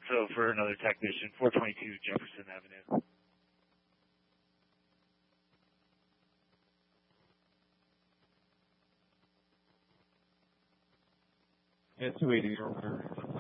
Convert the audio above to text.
So for another technician, 422 Jefferson Avenue. Yeah, 280 over.